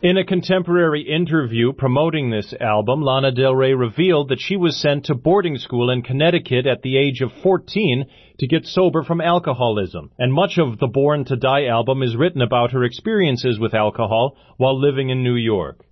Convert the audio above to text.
In a contemporary interview promoting this album, Lana Del Rey revealed that she was sent to boarding school in Connecticut at the age of 14 to get sober from alcoholism, and much of the Born to Die album is written about her experiences with alcohol while living in New York.